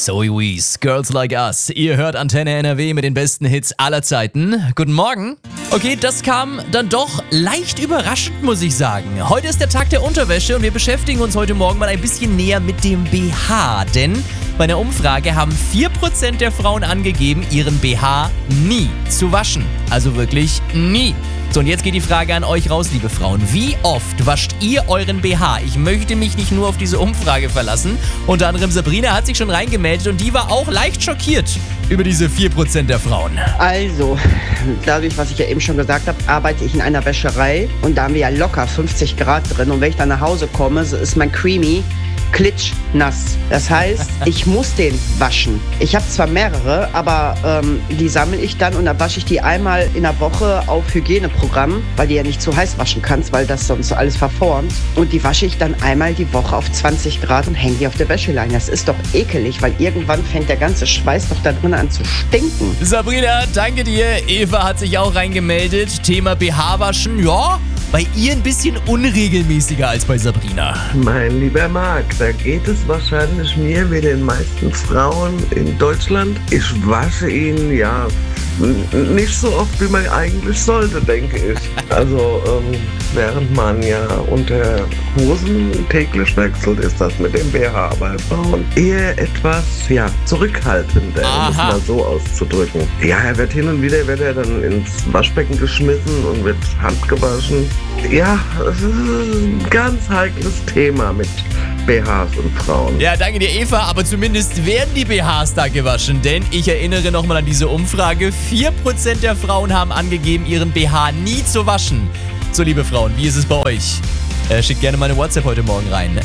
Zoe Wees, Girls Like Us. Ihr hört Antenne NRW mit den besten Hits aller Zeiten. Guten Morgen. Okay, das kam dann doch leicht überraschend, muss ich sagen. Heute ist der Tag der Unterwäsche und wir beschäftigen uns heute Morgen mal ein bisschen näher mit dem BH. Denn bei einer Umfrage haben 4% der Frauen angegeben, ihren BH nie zu waschen. Also wirklich nie. So, und jetzt geht die Frage an euch raus, liebe Frauen. Wie oft wascht ihr euren BH? Ich möchte mich nicht nur auf diese Umfrage verlassen. Unter anderem Sabrina hat sich schon reingemeldet und die war auch leicht schockiert über diese 4% der Frauen. Also, dadurch, was ich ja eben schon gesagt habe, arbeite ich in einer Wäscherei und da haben wir ja locker 50 Grad drin. Und wenn ich dann nach Hause komme, so ist mein Creamy klitschnass. Das heißt, ich muss den waschen. Ich habe zwar mehrere, aber die sammle ich dann und dann wasche ich die einmal in der Woche auf Hygieneprogramm, weil die ja nicht zu heiß waschen kannst, weil das sonst so alles verformt. Und die wasche ich dann einmal die Woche auf 20 Grad und hänge die auf der Wäscheleine. Das ist doch ekelig, weil irgendwann fängt der ganze Schweiß doch da drin an zu stinken. Sabrina, danke dir. Eva hat sich auch reingemeldet. Thema BH-Waschen, ja, bei ihr ein bisschen unregelmäßiger als bei Sabrina. Mein lieber Marc, da geht es wahrscheinlich mir wie den meisten Frauen in Deutschland. Ich wasche ihn ja nicht so oft, wie man eigentlich sollte, denke ich. Also während man ja unter Hosen täglich wechselt, ist das mit dem BH bei Frauen eher etwas zurückhaltender, um es mal so auszudrücken. Ja, er wird hin und wieder dann ins Waschbecken geschmissen und wird handgewaschen. Ja, es ist ein ganz heikles Thema mit BHs und Frauen. Ja, danke dir, Eva, aber zumindest werden die BHs da gewaschen, denn ich erinnere nochmal an diese Umfrage. 4% der Frauen haben angegeben, ihren BH nie zu waschen. So, liebe Frauen, wie ist es bei euch? Schickt gerne meine WhatsApp heute Morgen rein.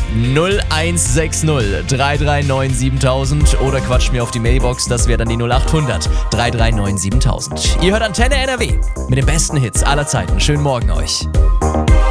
0160 339 7000 oder quatscht mir auf die Mailbox, das wäre dann die 0800 339 7000. Ihr hört Antenne NRW mit den besten Hits aller Zeiten. Schönen Morgen euch.